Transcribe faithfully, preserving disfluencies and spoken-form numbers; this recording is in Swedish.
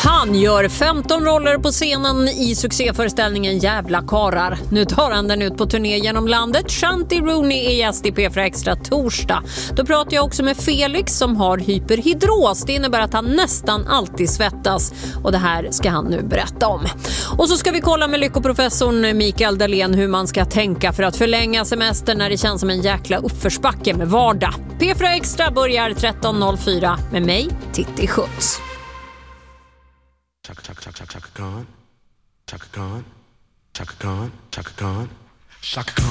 Han gör femton roller på scenen i succéföreställningen Jävla karar. Nu tar han den ut på turné genom landet. Shanti Rooney är gäst i P fyra Extra torsdag. Då pratar jag också med Felix som har hyperhidros. Det innebär att han nästan alltid svettas. Och det här ska han nu berätta om. Och så ska vi kolla med lyckoprofessorn Mikael Dahlén hur man ska tänka för att förlänga semestern när det känns som en jäkla uppförsbacke med vardag. P fyra Extra börjar tretton noll fyra med mig, Titti Schutz. Chaka chaka chaka chaka Khan, Chaka Khan, Chaka Khan, Chaka Khan, Chaka Khan.